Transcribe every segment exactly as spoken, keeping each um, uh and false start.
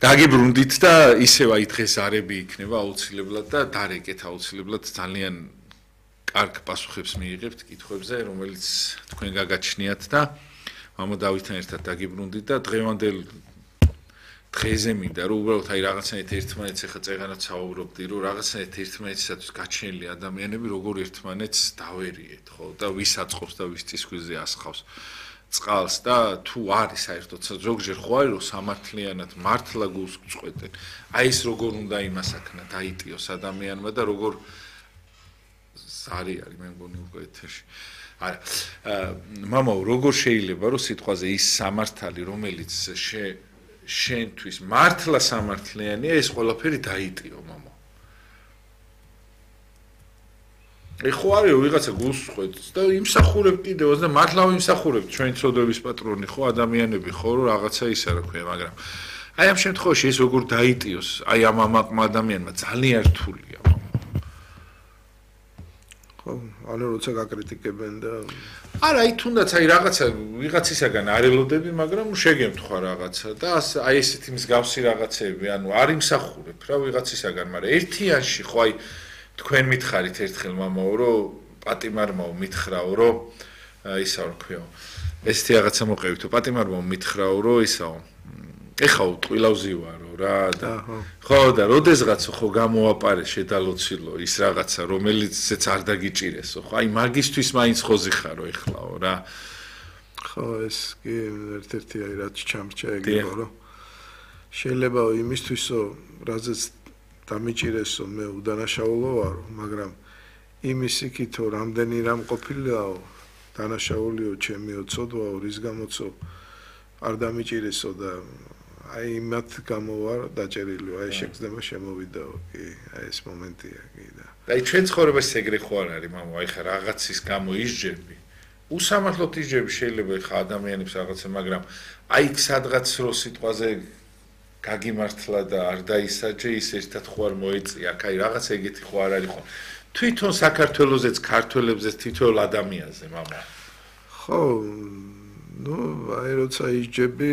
დაგიბრუნდით და ისევ აი დღეს არები იქნება აუცილებლად და დარეკეთ აუცილებლად ძალიან კარგ პასუხებს მიიღებთ კითხვებზე, რომელიც თქვენ გაგაჩნიათ და მამა დავითთან ერთად დაგიბრუნდით და დღევანდელ დღეზე მინდა რომ უბრალოდ აი რაღაცნაირად ერთმანეთს ახლა წეღანად საუბრობდი რომ რაღაცნაირად ერთმანეთისათვის გაჩენილი ადამიანები როგორ ერთმანეთს დავერიეთ ხო და ვის აწყობს და ვის წისქვილზე ასხავს წყალს და თუ არის საერთოდ ზოგჯერ ხო არის რომ სამართლიანად მართლა გულს გწყვეტენ აი ეს როგორ უნდა იმასაკნა დაიტიოს ადამიანმა და როგორ ზარი არის მე მგონი უკვე ეთერში არა მამაო როგორ შეიძლება რომ სიტყვაზე ის სამართალი რომელიც შე შენთვის მართლა სამართლიანია ეს ყველაფერი დაიტიო მამა ეხო არის ვიღაცა გულს ხვეთს და იმსახურებ კიდევ და მართლა იმსახურებ ჩვენ ცოდვების პატრონი ხო ადამიანები ხო რომ რაღაცა ისა რა ქვია მაგრამ აი ამ შემთხვევაში ეს როგორ დაიტიოს აი ამ ამაყმა ადამიანმა ძალიან რთულია ხო ანუ როცა გაკრიტიკებენ და არა აი თუნდაც აი რაღაცა ვიღაცისაგან არ ელოდები მაგრამ შეგემთხვა რაღაცა და აი ესეთი მსგავსი რაღაცები ანუ არ იმსახურებ რა ვიღაცისაგან მაგრამ ერთიანში ხო აი თქვენ მითხარით ერთხელ მამაო რომ პატიმარმაო მითხრაო რომ ისა რა ქვიო ესეთი რაღაცა მოყევითო პატიმარმაო მითხრაო რომ ისაო ეხა ტყილავზი ვარო რა და ხო და როდესღაც ხო გამოაპარე შედალოცილო ის რაღაცა რომელიცაც არ დაგიჭირესო ხო აი მაგისთვის მაინც ხოზი ხარო ეხლაო რა ხო ეს კი ერთ-ერთი აი რაც ჩამრჩა ეგრეო რომ შეიძლება იმისთვისო რაზეც დამიჭირესო მე უდანაშაულო ვარო მაგრამ იმის იქითო რამდენი რამ ყოფილიაო დანაშაულიო ჩემიო ცოდვაო რის გამოცო არ დამიჭირესო და აი მათ გამოვარ დაჭერილიო აი შეგზნება შემოვიდაო კი აი ეს მომენტია კი და აი ჩვენ ცხოვრებაში ეგრე ხო არ არის მამა აი ხა რაღაცის გამო ისჯები უსამართლოდ ისჯები შეიძლება ხა ადამიანებს რაღაცა მაგრამ აი სადღაც რო სიტყვაზე გაგიმართლა და არ დაისაჯე ის ერთად ხო არ მოეწია აქ აი რაღაც ეგეთი ხო არ არის ხო თვითონ საქართველოსეც ქართველებზეც თითოეულ ადამიანზე მამა ხო ნუ აი როცა ისჯები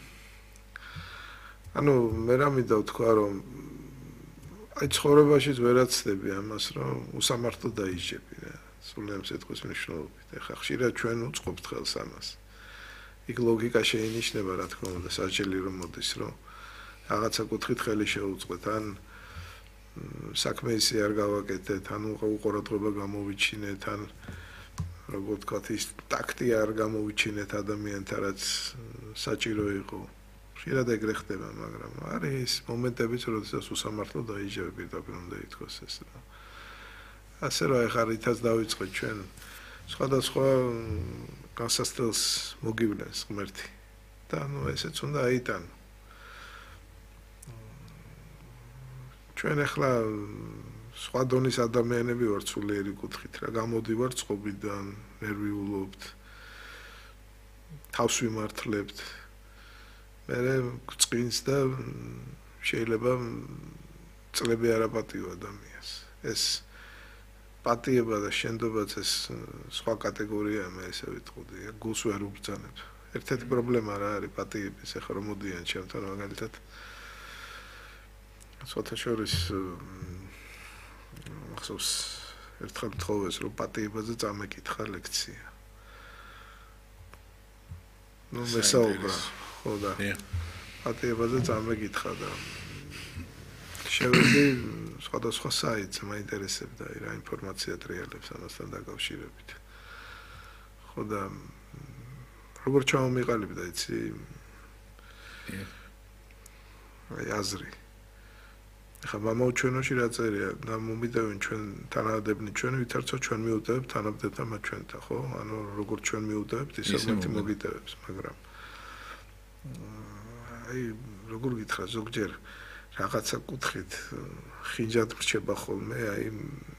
ანუ მე რამიდა ვთქვა რომ აი ცხოვრებაშიც ვერაცდები ამას რომ უსამართლოდ დაისჯები რა სულიად სიტყვის მნიშვნელობით ეხა ხშირად ჩვენ უწყობთ ხელს ამას იქ ლოგიკა შეინიშნება რა თქმა უნდა საჭირო რომ მოდის რომ რაღაცა კუთხით ხელი შეუწყეთ ან საქმე ისე არ გავაკეთეთ ან უყურადღება გამოვიჩინეთ ან როგორ ვთქვათ ის ტაქტია არ გამოვიჩინეთ ადამიანთა რაც საჭირო იყო ხშირად ეგრე ხდება მაგრამ არის მომენტებიც როდესაც უსამართლოდ დაიჯერებ პირდაპირ უნდა ითქვას ეს რა ასე რომ ეხლა რითაც დავიწყეთ ჩვენ სხვადასხვა განსასწრელს მოგივლენს ღმერთი და ნუ ესეც უნდა აიტანო ჩვენ ახლა სხვა დონის ადამიანები ვართ სულიერი კუთხით რა გამოდივართ წყობიდან ნერვიულობთ თავს ვიმართლებთ მე გწყინს და შეიძლება წლები არაპატიო ადამიანს ეს პატიება და შენდობაც ეს სხვა კატეგორიაა მე ესე ვიტყოდი გულს ვერ უბრძანებ ერთ-ერთი პრობლემა რა არის პატიების ახლა რომ მოდიან ჩემთან მაგალითად ცოტა შორის ახსოვს ერთხელ თხოვეს რომ პატიებაზე წამეკითხა ლექცია ნუ მესაუბრა ხო და პატიებაზე წამეკითხა და შევედი სხვადასხვა საიტზე მაინტერესებდა რა ინფორმაცია ტრიალებს ამასთან დაკავშირებით ხო და როგორ ჩამომიყალიბდა იცი აი აზრი ხა მამაო ჩვენოში რა წერია და მომიდევენ ჩვენ თანადებნი ჩვენ ვითარცა ჩვენ მიუტევებთ თანადებთან მათ ჩვენთან ხო ანუ როგორ ჩვენ მიუტევებთ ისე მათი მოგიტევებს მაგრამ აი როგორ გითხრა ზოგჯერ რაღაცა კუთხით ხინჯად რჩება ხოლმე აი